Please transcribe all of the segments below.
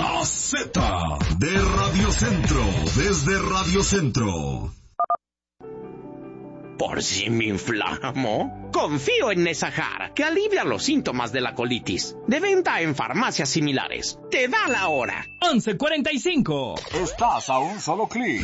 La Z de Radio Centro, desde Radio Centro. ¿Por si me inflamo? Confío en Nesahar, que alivia los síntomas de la colitis. De venta en farmacias similares. Te da la hora. 11:45. Estás a un solo clic.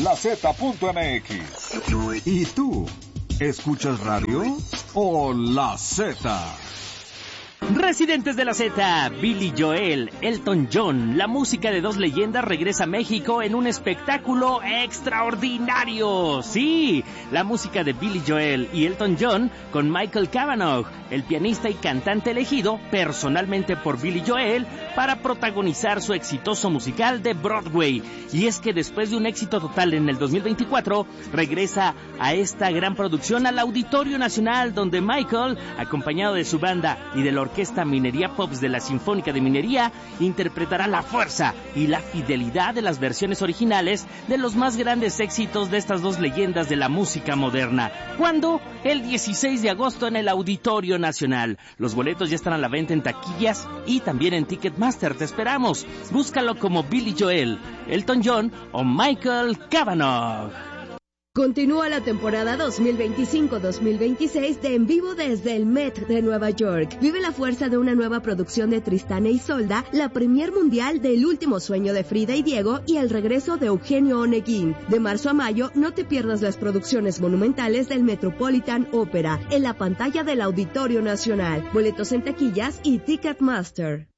LaZ.mx. ¿Y tú? ¿Escuchas radio o La Z? Residentes de la Z, Billy Joel, Elton John, la música de dos leyendas regresa a México en un espectáculo extraordinario. Sí, la música de Billy Joel y Elton John con Michael Cavanaugh, el pianista y cantante elegido personalmente por Billy Joel para protagonizar su exitoso musical de Broadway. Y es que después de un éxito total en el 2024, regresa a esta gran producción al Auditorio Nacional, donde Michael, acompañado de su banda y de la Orquesta Minería Pops de la Sinfónica de Minería, interpretará la fuerza y la fidelidad de las versiones originales de los más grandes éxitos de estas dos leyendas de la música moderna. ¿Cuándo? El 16 de agosto en el Auditorio Nacional. Los boletos ya están a la venta en taquillas y también en Ticketmaster. Te esperamos. Búscalo como Billy Joel, Elton John o Michael Cavanaugh. Continúa la temporada 2025-2026 de En Vivo desde el Met de Nueva York. Vive la fuerza de una nueva producción de Tristán e Isolda, la premier mundial del Último Sueño de Frida y Diego y el regreso de Eugenio Oneguín. De marzo a mayo, no te pierdas las producciones monumentales del Metropolitan Opera en la pantalla del Auditorio Nacional. Boletos en taquillas y Ticketmaster.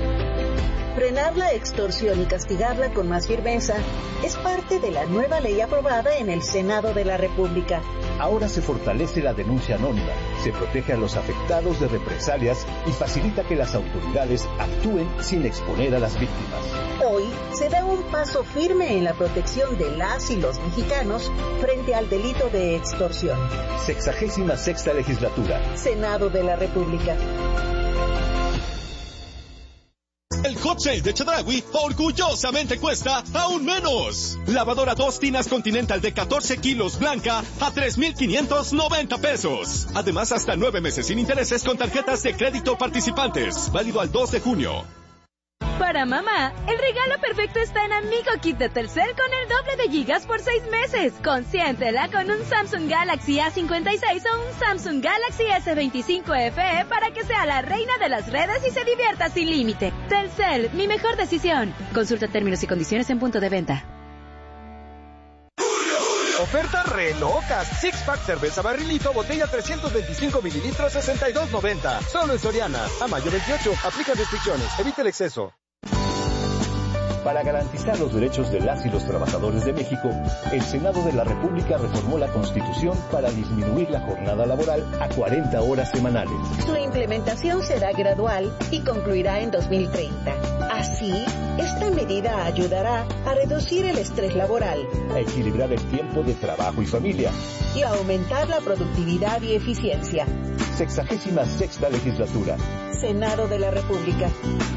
Frenar la extorsión y castigarla con más firmeza es parte de la nueva ley aprobada en el Senado de la República. Ahora se fortalece la denuncia anónima, se protege a los afectados de represalias y facilita que las autoridades actúen sin exponer a las víctimas. Hoy se da un paso firme en la protección de las y los mexicanos frente al delito de extorsión. 66ª Legislatura. Senado de la República. El Hot Sale de Chedraui orgullosamente cuesta aún menos. Lavadora 2 tinas Continental de 14 kilos blanca a 3,590 pesos. Además, hasta 9 meses sin intereses con tarjetas de crédito participantes. Válido al 2 de junio. Para mamá, el regalo perfecto está en Amigo Kit de Telcel con el doble de gigas por 6 meses. Consiéntela con un Samsung Galaxy A56 o un Samsung Galaxy S25 FE para que sea la reina de las redes y se divierta sin límite. Telcel, mi mejor decisión. Consulta términos y condiciones en punto de venta. Ofertas re locas. Six Pack cerveza barrilito, botella 325 mililitros, 62.90. Solo en Soriana. A mayo 28. Aplica restricciones. Evite el exceso. Para garantizar los derechos de las y los trabajadores de México, el Senado de la República reformó la Constitución para disminuir la jornada laboral a 40 horas semanales. Su implementación será gradual y concluirá en 2030. Así, esta medida ayudará a reducir el estrés laboral, a equilibrar el tiempo de trabajo y familia y a aumentar la productividad y eficiencia. 66ª Legislatura. Senado de la República.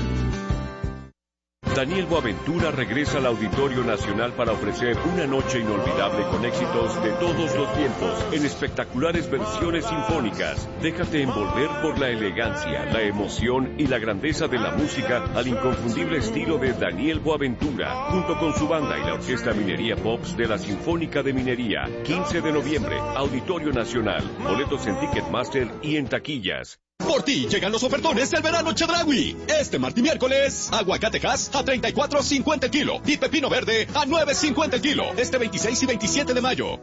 Daniel Boaventura regresa al Auditorio Nacional para ofrecer una noche inolvidable con éxitos de todos los tiempos en espectaculares versiones sinfónicas. Déjate envolver por la elegancia, la emoción y la grandeza de la música al inconfundible estilo de Daniel Boaventura, junto con su banda y la Orquesta Minería Pops de la Sinfónica de Minería. 15 de noviembre, Auditorio Nacional. Boletos en Ticketmaster y en taquillas. Por ti llegan los ofertones del verano Chedraui. Este martes y miércoles, aguacatejas a 34.50 el kilo y pepino verde a 9.50 el kilo. Este 26 y 27 de mayo.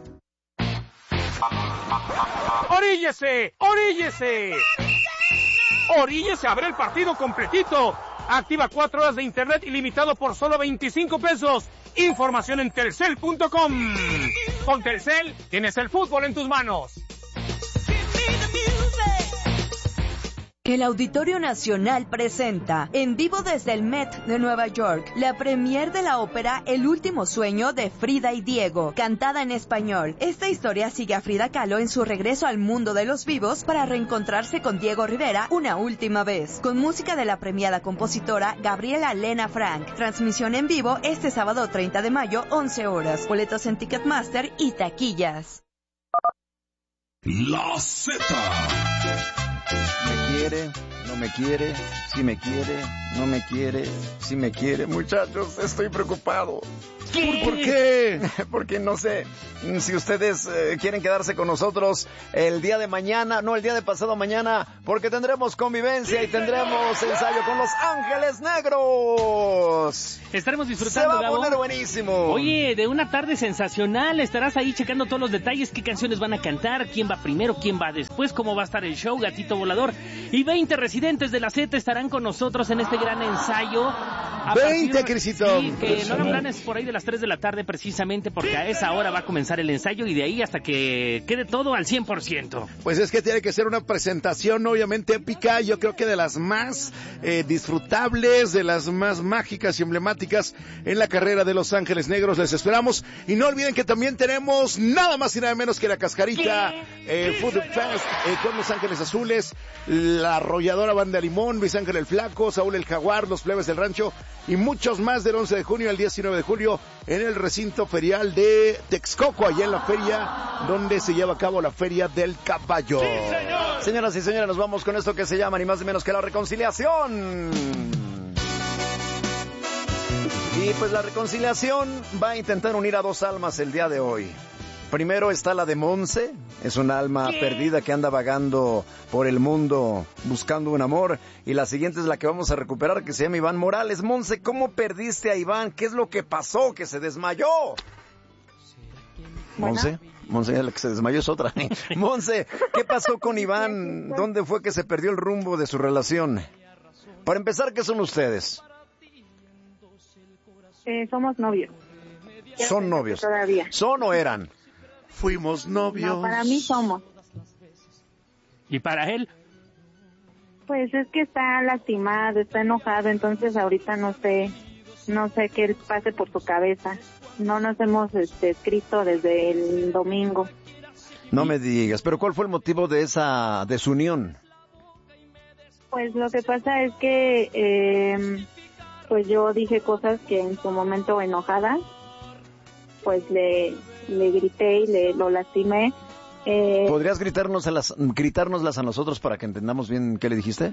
¡Oríllese! ¡Oríllese! ¡Oríllese a ver el partido completito! Activa 4 horas de internet ilimitado por solo 25 pesos. Información en telcel.com. Con Telcel tienes el fútbol en tus manos. El Auditorio Nacional presenta, en vivo desde el Met de Nueva York, la premier de la ópera El Último Sueño de Frida y Diego, cantada en español. Esta historia sigue a Frida Kahlo en su regreso al mundo de los vivos para reencontrarse con Diego Rivera una última vez, con música de la premiada compositora Gabriela Lena Frank. Transmisión en vivo este sábado 30 de mayo, 11 horas. Boletos en Ticketmaster y taquillas. La Z. Me quiere, no me quiere, si me quiere, no me quiere, si me quiere. Muchachos, estoy preocupado. ¿Por qué? Porque no sé si ustedes quieren quedarse con nosotros el día de mañana, no, el día de pasado mañana, porque tendremos convivencia y tendremos ensayo con Los Ángeles Negros. Estaremos disfrutando, Se va a poner buenísimo. Oye, de una tarde sensacional, estarás ahí checando todos los detalles, qué canciones van a cantar, quién va primero, quién va después, cómo va a estar el show, Gatito Volador. Y 20 residentes de la Z estarán con nosotros en este gran ensayo. 20, Crisito. Sí, que no hagan planes por ahí de las 3 de la tarde precisamente, porque a esa hora va a comenzar el ensayo y de ahí hasta que quede todo al 100%. Pues es que tiene que ser una presentación obviamente épica, yo creo que de las más disfrutables, de las más mágicas y emblemáticas en la carrera de Los Ángeles Negros. Les esperamos y no olviden que también tenemos nada más y nada menos que la Cascarita Food Fest con Los Ángeles Azules, la Arrolladora Banda Limón, Luis Ángel el Flaco, Saúl el Jaguar, Los Plebes del Rancho y muchos más del 11 de junio al 19 de julio en el recinto ferial de Texcoco, allá en la feria donde se lleva a cabo la Feria del Caballo. Sí, señor. Señoras y señores, nos vamos con esto que se llama ni más ni menos que la reconciliación. Y pues la reconciliación va a intentar unir a dos almas el día de hoy. Primero está la de Monse, es una alma perdida que anda vagando por el mundo buscando un amor. Y la siguiente es la que vamos a recuperar, que se llama Iván Morales. Monse, ¿cómo perdiste a Iván? ¿Qué es lo que pasó? ¿Que se desmayó? Monse, la que se desmayó es otra. Monse, ¿qué pasó con Iván? ¿Dónde fue que se perdió el rumbo de su relación? Para empezar, ¿qué son ustedes? Somos novios. ¿Son novios? Todavía. ¿Son o eran? Fuimos novios. No, para mí somos. ¿Y para él? Pues es que está lastimado, está enojado, entonces ahorita no sé qué pase por su cabeza. No nos hemos escrito desde el domingo. No me digas, pero ¿cuál fue el motivo de esa desunión? Pues lo que pasa es que pues yo dije cosas que en su momento enojada, pues le grité y lo lastimé. ¿Podrías gritárnoslas a nosotros para que entendamos bien qué le dijiste?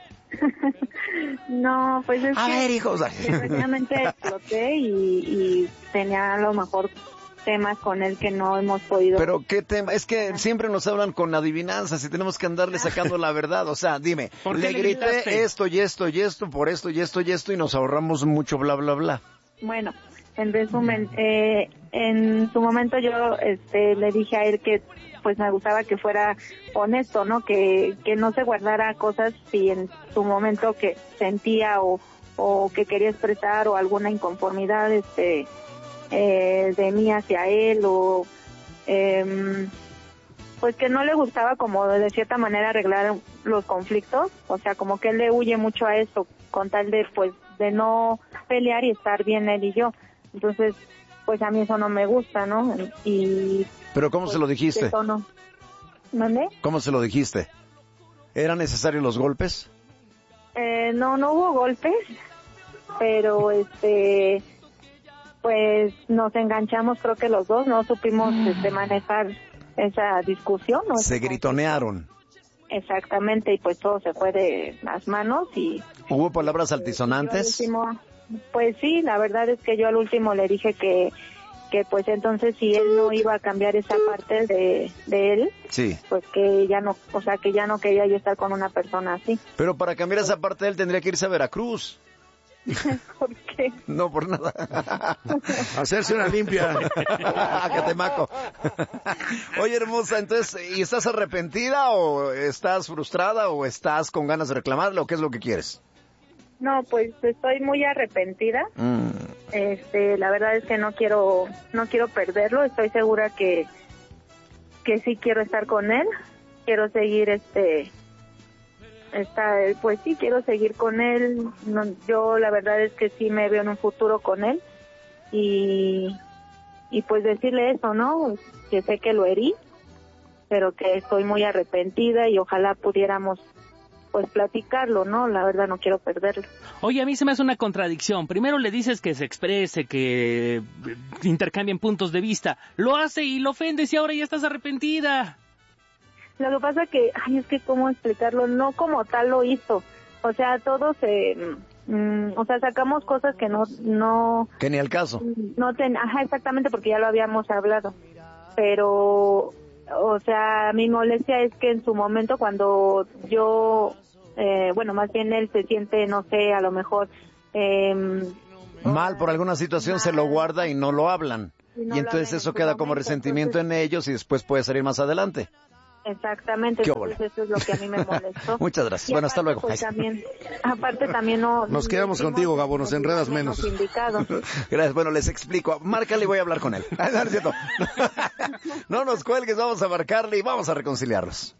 No, pues es a ver, hijos. Desgraciadamente exploté y tenía a lo mejor temas con él que no hemos podido... ¿Pero qué tema? Es que siempre nos hablan con adivinanzas y tenemos que andarle sacando la verdad. O sea, dime, le grité esto y esto y esto, por esto y esto y esto y nos ahorramos mucho bla bla bla. Bueno, en resumen, en su momento yo le dije a él que pues me gustaba que fuera honesto, ¿no? Que no se guardara cosas si en su momento que sentía o que quería expresar o alguna inconformidad de mí hacia él o pues que no le gustaba como de cierta manera arreglar los conflictos, o sea, como que él le huye mucho a eso con tal de pues de no pelear y estar bien él y yo. Entonces, pues a mí eso no me gusta, ¿no? Y ¿pero cómo se lo dijiste? Eso no. ¿Mande? ¿Cómo se lo dijiste? ¿Eran necesarios los golpes? No hubo golpes, pero pues nos enganchamos, creo que los dos, no supimos manejar esa discusión, ¿no? Se gritonearon. Exactamente, y pues todo se fue de las manos y... ¿Hubo palabras altisonantes? Pues sí, la verdad es que yo al último le dije que pues entonces si él no iba a cambiar esa parte de él, sí, pues que ya no, o sea que ya no quería yo estar con una persona así. Pero para cambiar esa parte de él tendría que irse a Veracruz. ¿Por qué? No, por nada. Hacerse una limpia. A Catemaco. Oye, hermosa, entonces, ¿y estás arrepentida o estás frustrada o estás con ganas de reclamarle o qué es lo que quieres? No, pues estoy muy arrepentida. La verdad es que no quiero perderlo. Estoy segura que sí quiero estar con él. Quiero seguir pues sí, quiero seguir con él. No, yo la verdad es que sí me veo en un futuro con él y pues decirle eso, ¿no? Que sé que lo herí, pero que estoy muy arrepentida y ojalá pudiéramos pues platicarlo, ¿no? La verdad no quiero perderlo. Oye, a mí se me hace una contradicción. Primero le dices que se exprese, que intercambien puntos de vista. Lo hace y lo ofendes y ahora ya estás arrepentida. Lo que pasa que, es que cómo explicarlo, no como tal lo hizo. O sea, todos sacamos cosas que no que ni al caso. Exactamente, porque ya lo habíamos hablado. Pero, o sea, mi molestia es que en su momento cuando yo, más bien él se siente, no sé, a lo mejor mal por alguna situación, se lo guarda y no lo hablan. Y entonces eso queda como resentimiento en ellos y después puede salir más adelante. Exactamente, entonces eso es lo que a mí me molestó. Muchas gracias. Y bueno, hasta luego. Pues, aparte también no... Nos quedamos contigo, Gabo, nos enredas menos. Gracias, bueno, les explico. Márcale y voy a hablar con él. No, es cierto. No nos cuelgues, vamos a marcarle y vamos a reconciliarlos.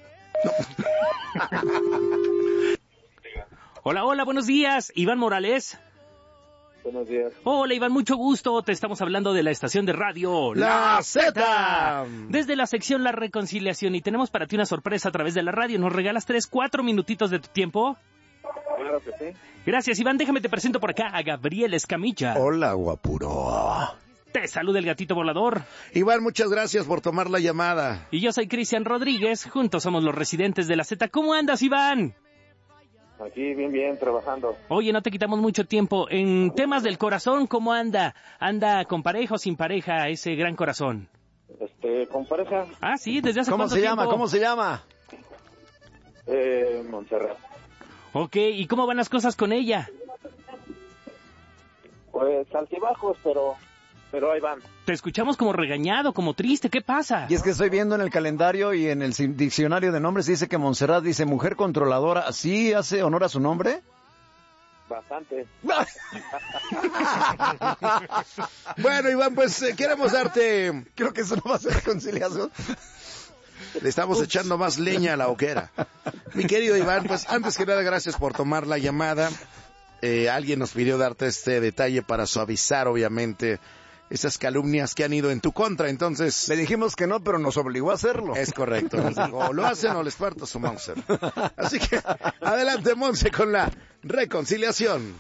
Hola, buenos días. Iván Morales. Buenos días. Hola, Iván, mucho gusto. Te estamos hablando de la estación de radio La Z. Desde la sección La Reconciliación. Y tenemos para ti una sorpresa a través de la radio. ¿Nos regalas 3-4 minutitos de tu tiempo? Claro que sí. Gracias, Iván. Déjame te presento por acá a Gabriel Escamilla. Hola, guapuro. Te saluda el gatito volador. Iván, muchas gracias por tomar la llamada. Y yo soy Cristian Rodríguez. Juntos somos los residentes de la Z. ¿Cómo andas, Iván? Aquí bien, trabajando. Oye, no te quitamos mucho tiempo. En temas del corazón, ¿cómo anda? ¿Anda con pareja o sin pareja ese gran corazón? Con pareja. Ah, sí, ¿desde hace cuánto tiempo? ¿Cómo se llama? Montserrat. Ok, ¿y cómo van las cosas con ella? Pues altibajos, pero ahí van. Te escuchamos como regañado, como triste, ¿qué pasa? Y es que estoy viendo en el calendario y en el diccionario de nombres dice que Montserrat dice mujer controladora. ¿Sí hace honor a su nombre? Bastante. Bueno, Iván, pues queremos darte... Creo que eso no va a ser reconciliación. Le estamos echando más leña a la hoguera. Mi querido Iván, pues antes que nada, gracias por tomar la llamada. Alguien nos pidió darte este detalle para suavizar, obviamente, esas calumnias que han ido en tu contra, entonces... Le dijimos que no, pero nos obligó a hacerlo. Es correcto, nos dijo, o lo hacen o les parto su Monster. Así que, adelante, Monse, con la reconciliación.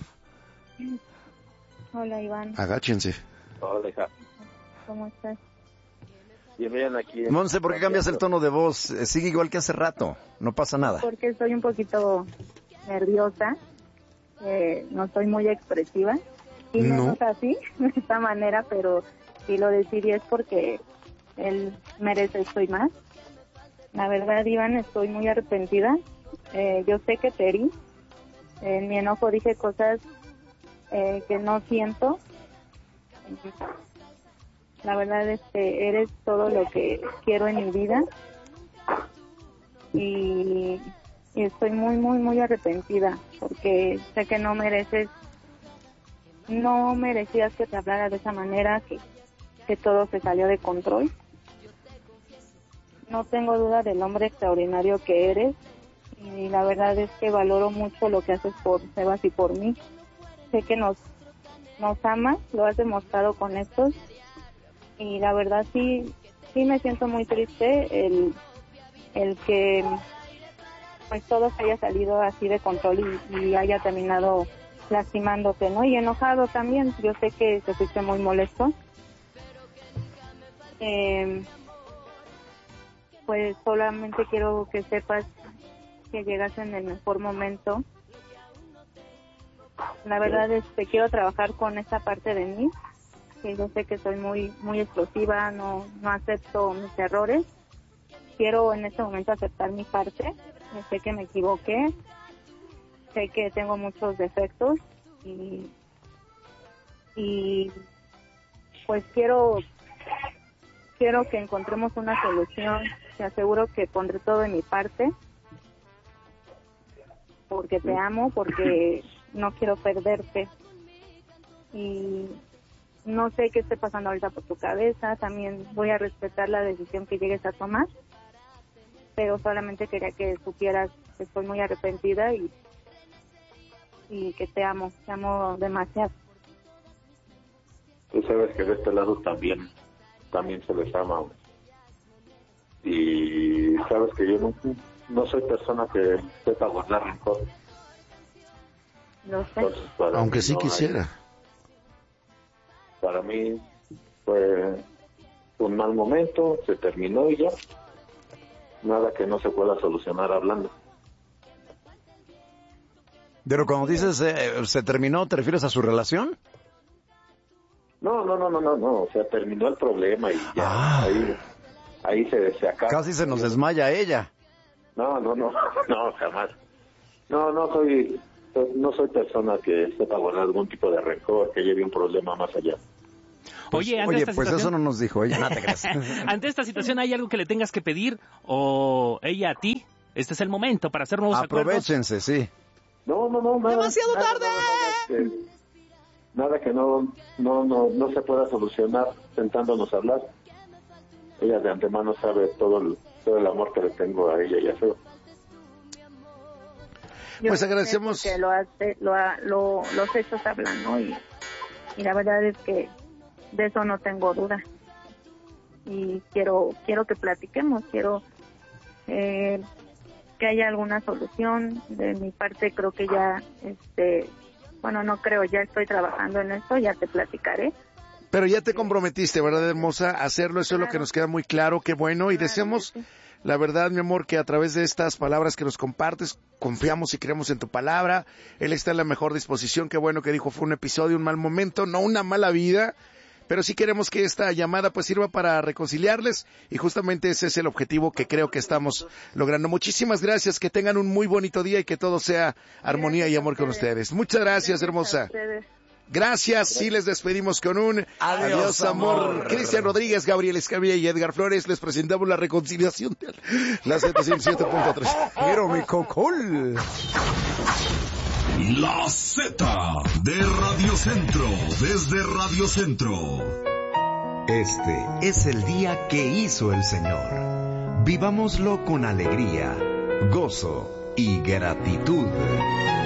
Hola, Iván. Agáchense. Hola, hija. ¿Cómo estás? Bien, aquí. Monse, ¿por qué cambias el tono de voz? Sigue igual que hace rato, no pasa nada. Porque estoy un poquito nerviosa, no soy muy expresiva. Y no es así, de esta manera, pero si lo decidí es porque él merece esto y más. La verdad, Iván, estoy muy arrepentida. Yo sé que te herí. En mi enojo dije cosas que no siento. La verdad, eres todo lo que quiero en mi vida. Y estoy muy, muy, muy arrepentida porque sé que no merecías que te hablara de esa manera, que todo se salió de control. No tengo duda del hombre extraordinario que eres y la verdad es que valoro mucho lo que haces por Sebas y por mí. Sé que nos amas, lo has demostrado con estos y la verdad sí me siento muy triste el que pues todo se haya salido así de control y haya terminado lastimándote, ¿no? Y enojado también. Yo sé que te fuiste muy molesto. Pues solamente quiero que sepas que llegas en el mejor momento. La verdad es que quiero trabajar con esa parte de mí, que yo sé que soy muy muy explosiva, no acepto mis errores. Quiero en este momento aceptar mi parte. Sé que me equivoqué. Sé que tengo muchos defectos y pues quiero que encontremos una solución. Te aseguro que pondré todo de mi parte porque te amo, porque no quiero perderte y no sé qué esté pasando ahorita por tu cabeza. También voy a respetar la decisión que llegues a tomar, pero solamente quería que supieras que estoy muy arrepentida y que te amo demasiado. Tú sabes que de este lado también se les ama. Y sabes que yo no soy persona que sepa guardar rencor. Lo sé. Entonces, aunque sí quisiera. Para mí fue un mal momento, se terminó y ya. nada que no se pueda solucionar hablando. Pero cuando dices se terminó, ¿te refieres a su relación? No, o sea, terminó el problema y ya, ahí se acaba. Casi se nos desmaya ella. No, jamás. No soy persona que sepa guardar algún tipo de rencor, que lleve un problema más allá. Oye, pues eso no nos dijo ella, no te creas. Ante esta situación, ¿hay algo que le tengas que pedir o ella a ti? Este es el momento para hacer nuevos acuerdos. Aprovechense, sí. No, nada. ¡Demasiado tarde! Nada que no se pueda solucionar sentándonos a hablar. Ella de antemano sabe todo el amor que le tengo a ella y a Feo. Pues agradecemos que los hechos hablan, ¿no? Y la verdad es que de eso no tengo duda. Y quiero que platiquemos, quiero que haya alguna solución. De mi parte creo que ya ya estoy trabajando en esto, ya te platicaré. Pero ya te comprometiste, ¿verdad, hermosa? A hacerlo, eso es lo que nos queda muy claro, qué bueno, y deseamos, la verdad, mi amor, que a través de estas palabras que nos compartes, confiamos y creemos en tu palabra, él está en la mejor disposición, qué bueno que dijo, fue un episodio, un mal momento, no una mala vida, pero sí queremos que esta llamada pues sirva para reconciliarles, y justamente ese es el objetivo que creo que estamos logrando. Muchísimas gracias, que tengan un muy bonito día y que todo sea armonía y amor con ustedes. Muchas gracias, hermosa. Gracias, sí les despedimos con un adiós amor. Cristian Rodríguez, Gabriel Escamilla y Edgar Flores, les presentamos la reconciliación de la Z107.3. Quiero mi cocol. La Z de Radio Centro, desde Radio Centro. Este es el día que hizo el Señor. Vivámoslo con alegría, gozo y gratitud.